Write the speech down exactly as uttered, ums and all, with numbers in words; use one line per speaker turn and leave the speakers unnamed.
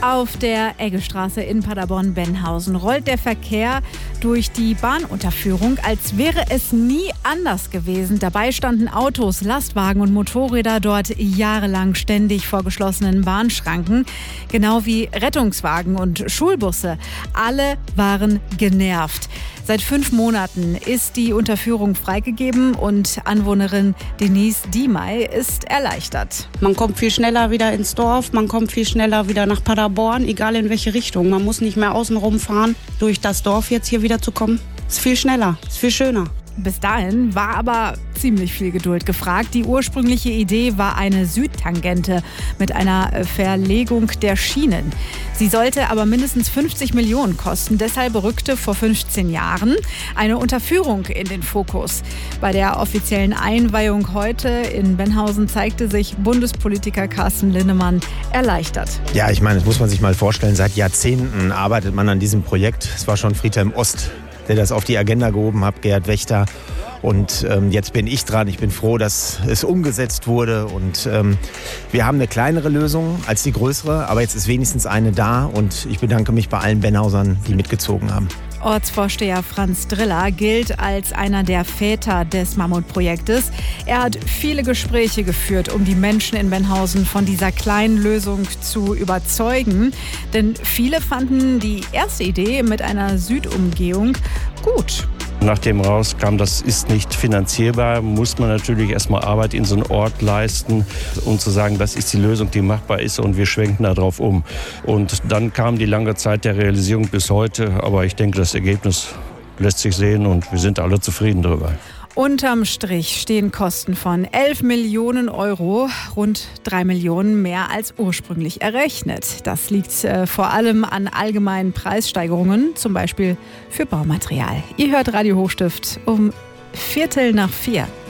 Auf der Eggestraße in Paderborn-Benhausen rollt der Verkehr durch die Bahnunterführung, als wäre es nie anders gewesen. Dabei standen Autos, Lastwagen und Motorräder dort jahrelang ständig vor geschlossenen Bahnschranken. Genau wie Rettungswagen und Schulbusse. Alle waren genervt. Seit fünf Monaten ist die Unterführung freigegeben und Anwohnerin Denise Diemey ist erleichtert.
Man kommt viel schneller wieder ins Dorf, man kommt viel schneller wieder nach Paderborn, egal in welche Richtung. Man muss nicht mehr außen rumfahren, durch das Dorf jetzt hier wieder zu kommen. Ist viel schneller, ist viel schöner.
Bis dahin war aber ziemlich viel Geduld gefragt. Die ursprüngliche Idee war eine Südtangente mit einer Verlegung der Schienen. Sie sollte aber mindestens fünfzig Millionen kosten. Deshalb rückte vor fünfzehn Jahren eine Unterführung in den Fokus. Bei der offiziellen Einweihung heute in Benhausen zeigte sich Bundespolitiker Carsten Linnemann erleichtert.
Ja, ich meine, das muss man sich mal vorstellen. Seit Jahrzehnten arbeitet man an diesem Projekt. Es war schon Friedhelm Ost, der das auf die Agenda gehoben hat, Gerhard Wächter. Und ähm, jetzt bin ich dran. Ich bin froh, dass es umgesetzt wurde. Und ähm, wir haben eine kleinere Lösung als die größere, aber jetzt ist wenigstens eine da. Und ich bedanke mich bei allen Benhausern, die mitgezogen haben.
Ortsvorsteher Franz Driller gilt als einer der Väter des Mammutprojektes. Er hat viele Gespräche geführt, um die Menschen in Benhausen von dieser kleinen Lösung zu überzeugen. Denn viele fanden die erste Idee mit einer Südumgehung gut.
Nachdem rauskam, das ist nicht finanzierbar, muss man natürlich erstmal Arbeit in so einen Ort leisten, um zu sagen, das ist die Lösung, die machbar ist und wir schwenken darauf um. Und dann kam die lange Zeit der Realisierung bis heute, aber ich denke, das Ergebnis lässt sich sehen und wir sind alle zufrieden darüber.
Unterm Strich stehen Kosten von elf Millionen Euro, rund drei Millionen mehr als ursprünglich errechnet. Das liegt äh, vor allem an allgemeinen Preissteigerungen, zum Beispiel für Baumaterial. Ihr hört Radio Hochstift um Viertel nach vier.